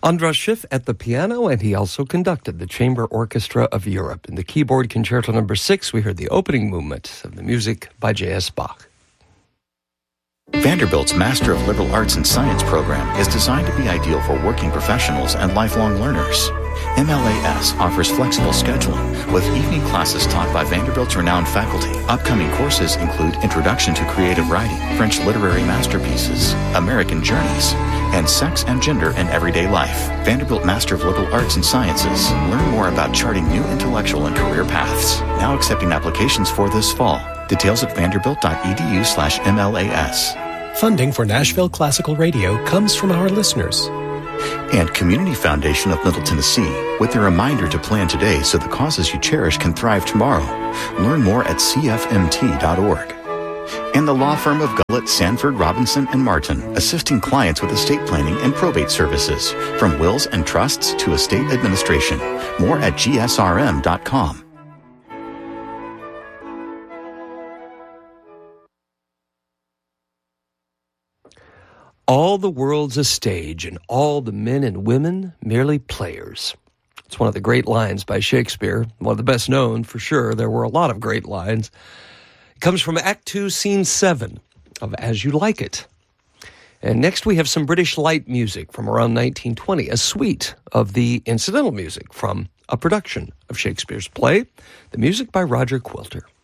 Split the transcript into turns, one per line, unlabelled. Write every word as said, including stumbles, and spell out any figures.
Andras Schiff at the piano, and he also conducted the Chamber Orchestra of Europe. In the keyboard concerto number six, we heard the opening movement of the music by J S Bach.
Vanderbilt's Master of Liberal Arts and Science program is designed to be ideal for working professionals and lifelong learners. M L A S offers flexible scheduling with evening classes taught by Vanderbilt's renowned faculty. Upcoming courses include Introduction to Creative Writing, French Literary Masterpieces, American Journeys, and Sex and Gender in Everyday Life. Vanderbilt Master of Liberal Arts and Sciences. Learn more about charting new intellectual and career paths. Now accepting applications for this fall. Details at vanderbilt.edu slash MLAS.
Funding for Nashville Classical Radio comes from our listeners.
And Community Foundation of Middle Tennessee, with a reminder to plan today so the causes you cherish can thrive tomorrow. Learn more at C F M T dot org. And the law firm of Gullett, Sanford, Robinson, and Martin, assisting clients with estate planning and probate services, from wills and trusts to estate administration. More at G S R M dot com.
All the world's a stage, and all the men and women merely players. It's one of the great lines by Shakespeare, one of the best known for sure. There were a lot of great lines. It comes from Act two, Scene seven of As You Like It. And next we have some British light music from around nineteen twenty, a suite of the incidental music from a production of Shakespeare's play, the music by Roger Quilter.